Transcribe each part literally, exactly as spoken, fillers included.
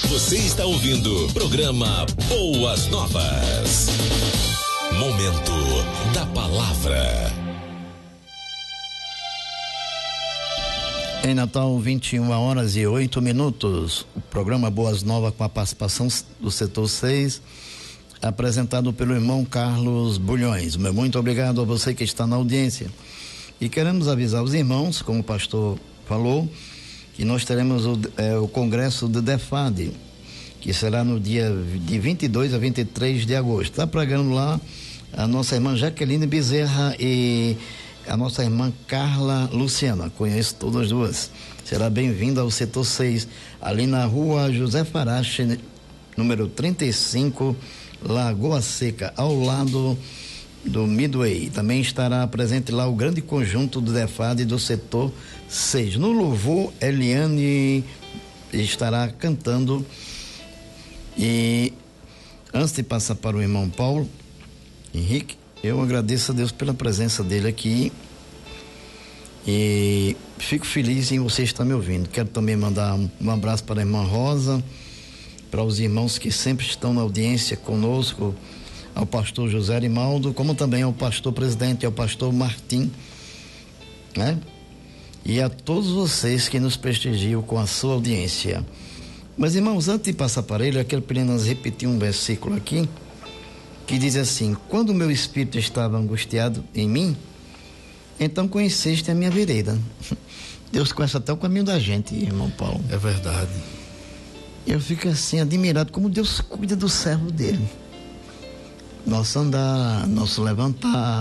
Você está ouvindo programa Boas Novas. Momento da palavra. Em Natal, vinte e uma horas e oito minutos. O programa Boas Novas com a participação do setor seis, apresentado pelo irmão Carlos Bulhões. Meu muito obrigado a você que está na audiência. E queremos avisar os irmãos, como o pastor falou, que nós teremos o, é, o congresso do DEFAD, que será no dia de vinte e dois a vinte e três de agosto. Está pregando lá a nossa irmã Jaqueline Bezerra e a nossa irmã Carla Luciana. Conheço todas as duas. Será bem-vinda ao setor seis, ali na rua José Farache, número trinta e cinco, Lagoa Seca, ao lado do Midway. Também estará presente lá o grande conjunto do DEFAD do setor seis. No louvor, Eliane estará cantando. E antes de passar para o irmão Paulo Henrique, eu agradeço a Deus pela presença dele aqui e fico feliz em você estar me ouvindo. Quero também mandar um, um abraço para a irmã Rosa, para os irmãos que sempre estão na audiência conosco, ao pastor José Arimaldo, como também ao pastor presidente, ao pastor Martim, né? E a todos vocês que nos prestigiam com a sua audiência. Mas, irmãos, antes de passar para ele, eu quero apenas repetir um versículo aqui, que diz assim: quando o meu espírito estava angustiado em mim, então conheceste a minha vereda. Deus conhece até o caminho da gente, irmão Paulo. É verdade. Eu fico assim, admirado como Deus cuida do servo dele. Nosso andar, nosso levantar,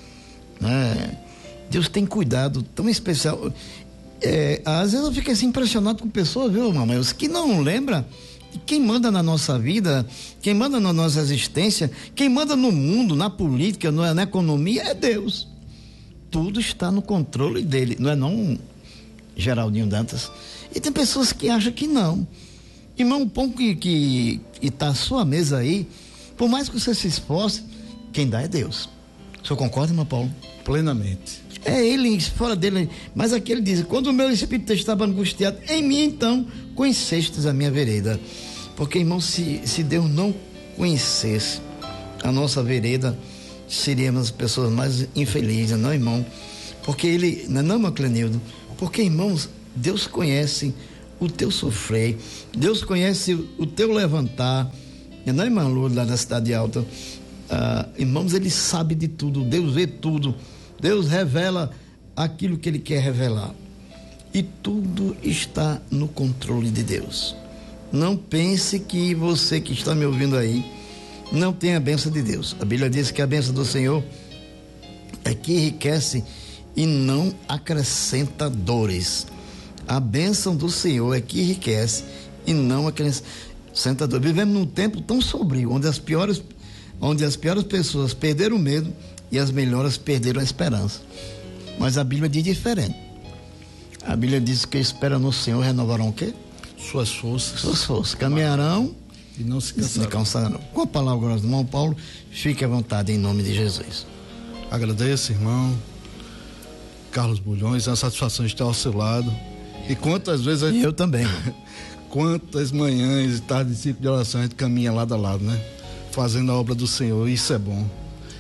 né? Deus tem cuidado tão especial. É, às vezes eu fico assim impressionado com pessoas, viu, mamãe, os que não lembram de quem manda na nossa vida, quem manda na nossa existência, quem manda no mundo, na política, na, na economia, é Deus. Tudo está no controle dele, não é não, Geraldinho Dantas? E tem pessoas que acham que não. Irmão, o pão que, que está à sua mesa aí, por mais que você se esforce, quem dá é Deus. O senhor concorda, irmão Paulo? Plenamente. É ele, fora dele, mas aqui ele diz: quando o meu espírito estava angustiado em mim, então conhecestes a minha vereda. Porque, irmão, se, se Deus não conhecesse a nossa vereda, seríamos as pessoas mais infelizes, não, irmão? Porque ele, não, não, Maclenildo, porque, irmãos, Deus conhece o teu sofrer, Deus conhece o, o teu levantar, não, irmã Lourdes, lá da Cidade Alta, ah, irmãos, ele sabe de tudo, Deus vê tudo. Deus revela aquilo que Ele quer revelar. E tudo está no controle de Deus. Não pense que você que está me ouvindo aí não tem a bênção de Deus. A Bíblia diz que a bênção do Senhor é que enriquece e não acrescenta dores. A bênção do Senhor é que enriquece e não acrescenta dores. Vivemos num tempo tão sombrio, onde as piores, onde as piores pessoas perderam o medo e as melhores perderam a esperança. Mas a Bíblia diz diferente. A Bíblia diz que espera no Senhor renovarão o quê? Suas forças. Suas forças. Caminharão e não se cansarão. Se cansarão. Com a palavra do irmão Paulo, fique à vontade em nome de Jesus. Agradeço, irmão Carlos Bulhões, é uma satisfação estar ao seu lado. E quantas vezes... E eu também. Quantas manhãs e tardes de ciclo de oração a gente caminha lado a lado, né? Fazendo a obra do Senhor, isso é bom.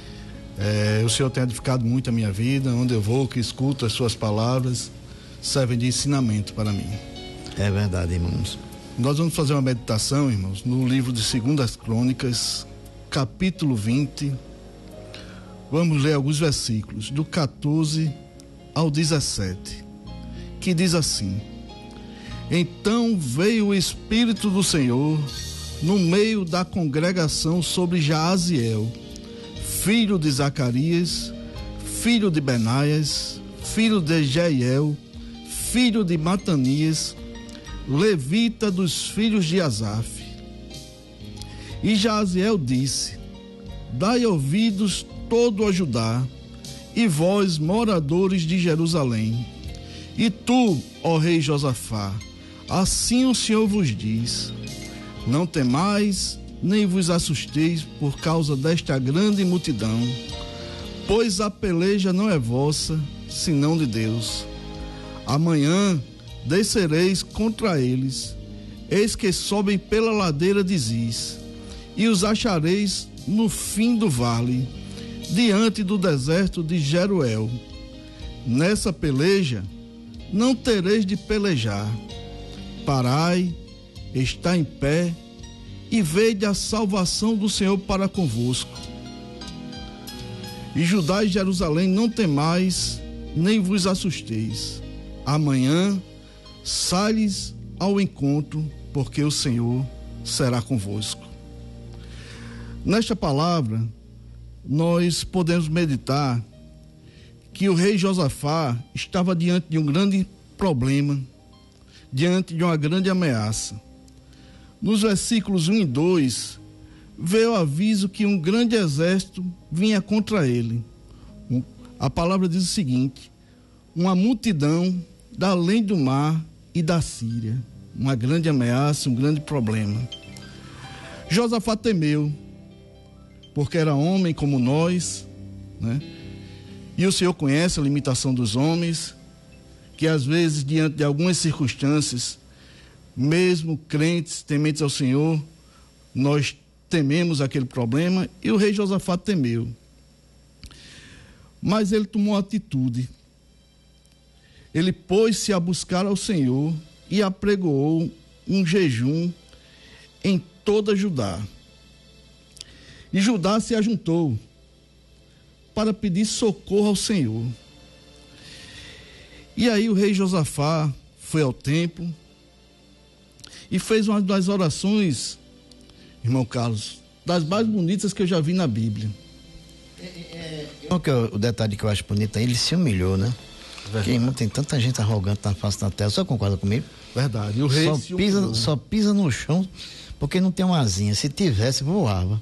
É, o Senhor tem edificado muito a minha vida, onde eu vou, que escuto as suas palavras, servem de ensinamento para mim. É verdade, irmãos. Nós vamos fazer uma meditação, irmãos, no livro de Segundas Crônicas, capítulo vinte. Vamos ler alguns versículos, do quatorze ao dezessete, que diz assim: Então veio o Espírito do Senhor no meio da congregação sobre Jaaziel, filho de Zacarias, filho de Benaias, filho de Jeiel, filho de Matanias, levita dos filhos de Asaf. E Jaaziel disse: Dai ouvidos todo a Judá, e vós, moradores de Jerusalém, e tu, ó rei Josafá, assim o Senhor vos diz: Não temais, nem vos assusteis por causa desta grande multidão, pois a peleja não é vossa, senão de Deus. Amanhã descereis contra eles, eis que sobem pela ladeira de Ziz, e os achareis no fim do vale, diante do deserto de Jeruel. Nessa peleja não tereis de pelejar. Parai, está em pé, e vede a salvação do Senhor para convosco. E Judá e Jerusalém, não temais, nem vos assusteis. Amanhã sai-lhes ao encontro, porque o Senhor será convosco. Nesta palavra, nós podemos meditar que o rei Josafá estava diante de um grande problema, diante de uma grande ameaça. Nos versículos um e dois, veio o aviso que um grande exército vinha contra ele. A palavra diz o seguinte: uma multidão da além do mar e da Síria. Uma grande ameaça, um grande problema. Josafá temeu, porque era homem como nós, né? E o Senhor conhece a limitação dos homens, que às vezes, diante de algumas circunstâncias, mesmo crentes, tementes ao Senhor, nós tememos aquele problema, e o rei Josafá temeu. Mas ele tomou atitude. Ele pôs-se a buscar ao Senhor e apregoou um jejum em toda Judá. E Judá se ajuntou para pedir socorro ao Senhor. E aí o rei Josafá foi ao templo e fez uma das orações, irmão Carlos, das mais bonitas que eu já vi na Bíblia. É, é, é, o detalhe que eu acho bonito, ele se humilhou, né? Porque, irmão, tem tanta gente arrogante na face da terra. Você concorda comigo? Verdade. O rei só se pisa, humilhou. só pisa no chão porque não tem uma asinha. Se tivesse, voava.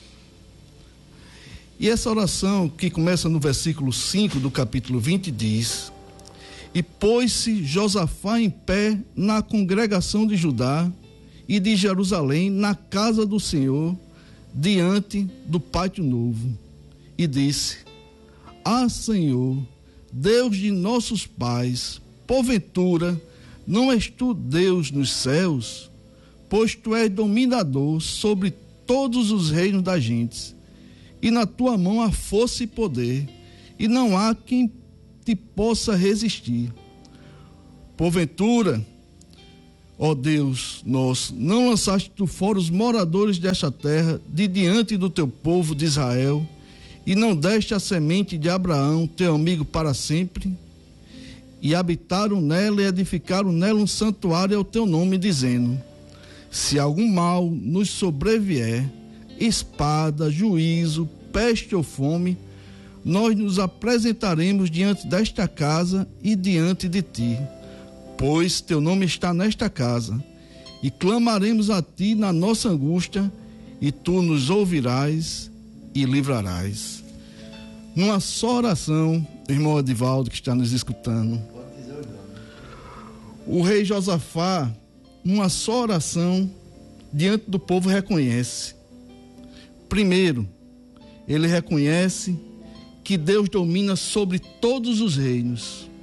E essa oração, que começa no versículo cinco do capítulo vinte, diz: e pôs-se Josafá em pé na congregação de Judá e de Jerusalém, na casa do Senhor, diante do pátio novo, e disse: ah, Senhor, Deus de nossos pais, porventura não és tu Deus nos céus? Pois tu és dominador sobre todos os reinos das gentes, e na tua mão há força e poder, e não há quem te possa resistir. Porventura, ó Deus nosso, não lançaste tu fora os moradores desta terra, de diante do teu povo de Israel, e não deste a semente de Abraão, teu amigo, para sempre? E habitaram nela e edificaram nela um santuário ao teu nome, dizendo: se algum mal nos sobrevier, espada, juízo, peste ou fome, nós nos apresentaremos diante desta casa e diante de ti, pois teu nome está nesta casa, e clamaremos a ti na nossa angústia, e tu nos ouvirás e livrarás. Numa só oração, irmão Edivaldo que está nos escutando, o rei Josafá, numa só oração, diante do povo, reconhece. Primeiro, ele reconhece que Deus domina sobre todos os reinos.